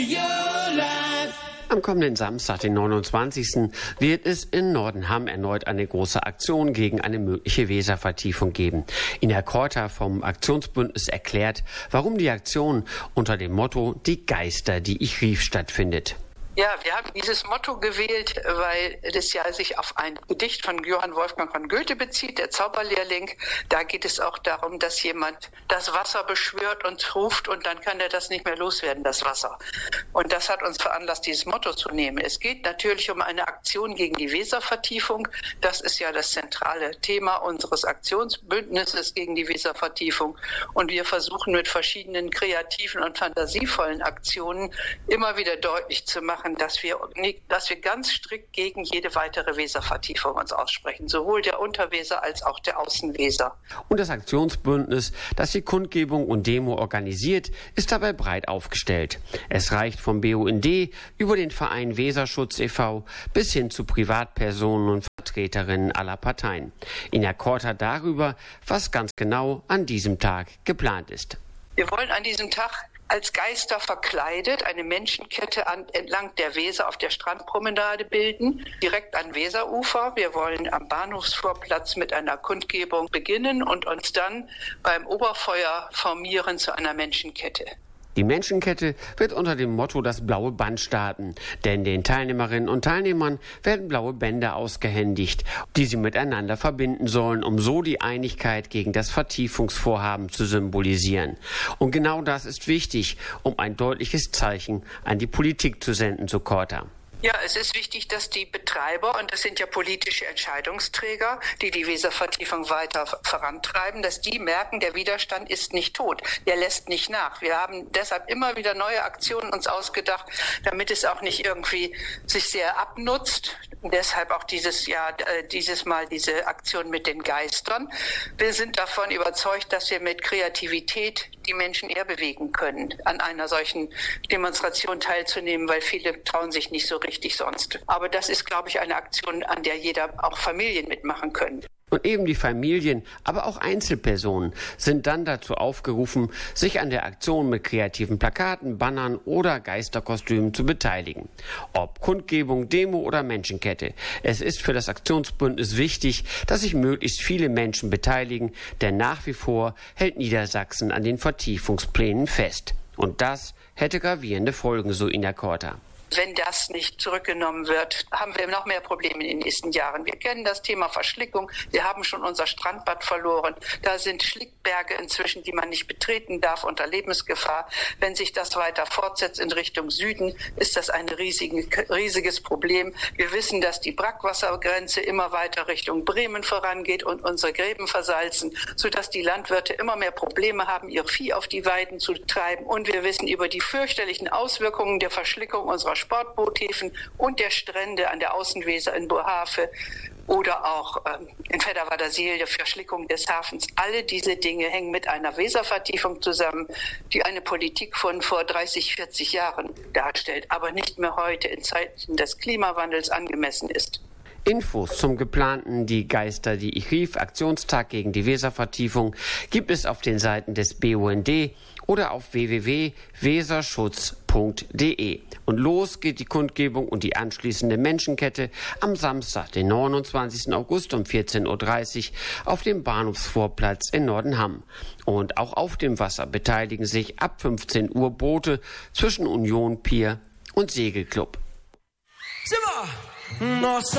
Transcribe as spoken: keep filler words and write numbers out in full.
Am kommenden Samstag, den neunundzwanzigsten wird es in Nordenham erneut eine große Aktion gegen eine mögliche Weservertiefung geben. Ina Korter vom Aktionsbündnis erklärt, warum die Aktion unter dem Motto »Die Geister, die ich rief« stattfindet. Ja, wir haben dieses Motto gewählt, weil das ja sich auf ein Gedicht von Johann Wolfgang von Goethe bezieht, der Zauberlehrling. Da geht es auch darum, dass jemand das Wasser beschwört und ruft und dann kann er das nicht mehr loswerden, das Wasser. Und das hat uns veranlasst, dieses Motto zu nehmen. Es geht natürlich um eine Aktion gegen die Weservertiefung. Das ist ja das zentrale Thema unseres Aktionsbündnisses gegen die Weservertiefung. Und wir versuchen mit verschiedenen kreativen und fantasievollen Aktionen immer wieder deutlich zu machen, dass wir, dass wir ganz strikt gegen jede weitere Weservertiefung uns aussprechen, sowohl der Unterweser als auch der Außenweser. Und das Aktionsbündnis, das die Kundgebung und Demo organisiert, ist dabei breit aufgestellt. Es reicht vom B U N D über den Verein Weserschutz e V bis hin zu Privatpersonen und Vertreterinnen aller Parteien. Ina Korter darüber, was ganz genau an diesem Tag geplant ist. Wir wollen an diesem Tag als Geister verkleidet eine Menschenkette an, entlang der Weser auf der Strandpromenade bilden, direkt an Weserufer. Wir wollen am Bahnhofsvorplatz mit einer Kundgebung beginnen und uns dann beim Oberfeuer formieren zu einer Menschenkette. Die Menschenkette wird unter dem Motto das blaue Band starten, denn den Teilnehmerinnen und Teilnehmern werden blaue Bänder ausgehändigt, die sie miteinander verbinden sollen, um so die Einigkeit gegen das Vertiefungsvorhaben zu symbolisieren. Und genau das ist wichtig, um ein deutliches Zeichen an die Politik zu senden, so Korter. Ja, es ist wichtig, dass die Betreiber, und das sind ja politische Entscheidungsträger, die die Weservertiefung weiter vorantreiben, dass die merken, der Widerstand ist nicht tot, der lässt nicht nach. Wir haben deshalb immer wieder neue Aktionen uns ausgedacht, damit es auch nicht irgendwie sich sehr abnutzt. Und deshalb auch dieses Jahr, äh, dieses Mal diese Aktion mit den Geistern. Wir sind davon überzeugt, dass wir mit Kreativität die Menschen eher bewegen können, an einer solchen Demonstration teilzunehmen, weil viele trauen sich nicht so richtig sonst. Aber das ist, glaube ich, eine Aktion, an der jeder, auch Familien mitmachen können. Und eben die Familien, aber auch Einzelpersonen sind dann dazu aufgerufen, sich an der Aktion mit kreativen Plakaten, Bannern oder Geisterkostümen zu beteiligen. Ob Kundgebung, Demo oder Menschenkette. Es ist für das Aktionsbündnis wichtig, dass sich möglichst viele Menschen beteiligen, denn nach wie vor hält Niedersachsen an den Vertiefungsplänen fest. Und das hätte gravierende Folgen, so Ina Korter. Wenn das nicht zurückgenommen wird, haben wir noch mehr Probleme in den nächsten Jahren. Wir kennen das Thema Verschlickung. Wir haben schon unser Strandbad verloren. Da sind Schlickberge inzwischen, die man nicht betreten darf, unter Lebensgefahr. Wenn sich das weiter fortsetzt in Richtung Süden, ist das ein riesigen, riesiges Problem. Wir wissen, dass die Brackwassergrenze immer weiter Richtung Bremen vorangeht und unsere Gräben versalzen, sodass die Landwirte immer mehr Probleme haben, ihr Vieh auf die Weiden zu treiben. Und wir wissen über die fürchterlichen Auswirkungen der Verschlickung unserer Sportboothäfen und der Strände an der Außenweser in Bohafe oder auch ähm, in Fedderwader-Siel, der Verschlickung des Hafens. Alle diese Dinge hängen mit einer Weservertiefung zusammen, die eine Politik von vor dreißig, vierzig Jahren darstellt, aber nicht mehr heute in Zeiten des Klimawandels angemessen ist. Infos zum geplanten Die Geister, die ich rief, Aktionstag gegen die Weservertiefung gibt es auf den Seiten des B U N D oder auf w w w punkt weserschutz punkt d e. Und los geht die Kundgebung und die anschließende Menschenkette am Samstag, den neunundzwanzigsten August um vierzehn Uhr dreißig auf dem Bahnhofsvorplatz in Nordenham. Und auch auf dem Wasser beteiligen sich ab fünfzehn Uhr Boote zwischen Union Pier und Segelclub. Simmer! Nossa